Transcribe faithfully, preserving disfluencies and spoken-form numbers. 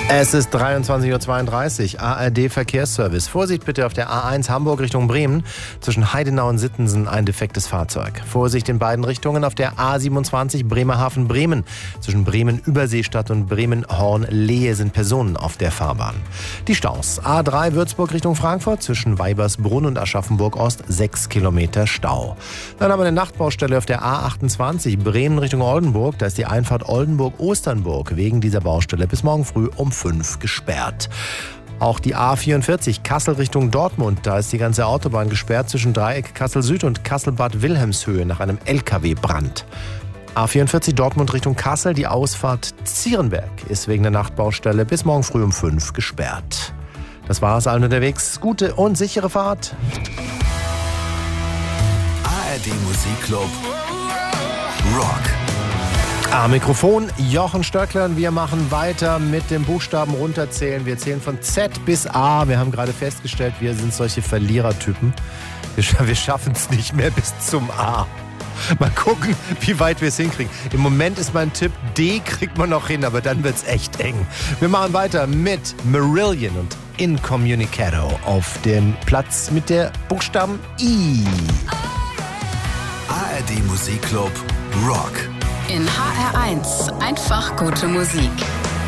Es ist dreiundzwanzig Uhr zweiunddreißig, A R D Verkehrsservice. Vorsicht bitte auf der A eins Hamburg Richtung Bremen. Zwischen Heidenau und Sittensen ein defektes Fahrzeug. Vorsicht in beiden Richtungen auf der A siebenundzwanzig Bremerhaven-Bremen. Zwischen Bremen-Überseestadt und Bremen-Horn-Lehe sind Personen auf der Fahrbahn. Die Staus. A drei Würzburg Richtung Frankfurt. Zwischen Weibersbrunn und Aschaffenburg-Ost sechs Kilometer Stau. Dann haben wir eine Nachtbaustelle auf der A achtundzwanzig Bremen Richtung Oldenburg. Da ist die Einfahrt Oldenburg-Osternburg wegen dieser Baustelle bis morgen früh um fünf gesperrt. Auch die A vierundvierzig Kassel Richtung Dortmund. Da ist die ganze Autobahn gesperrt zwischen Dreieck Kassel Süd und Kassel-Bad Wilhelmshöhe nach einem L K W-Brand. A vierundvierzig Dortmund Richtung Kassel. Die Ausfahrt Zierenberg ist wegen der Nachtbaustelle bis morgen früh um fünf gesperrt. Das war es, allen unterwegs. Gute und sichere Fahrt. A R D Musikclub Rock. Am Mikrofon Jochen Stöckler und wir machen weiter mit dem Buchstaben runterzählen. Wir zählen von Z bis A. Wir haben gerade festgestellt, wir sind solche Verlierertypen. Wir, wir schaffen es nicht mehr bis zum A. Mal gucken, wie weit wir es hinkriegen. Im Moment ist mein Tipp, D kriegt man noch hin, aber dann wird es echt eng. Wir machen weiter mit Marillion und Incommunicado auf dem Platz mit der Buchstaben I. A R D Musikclub Rock. In H R eins einfach gute Musik.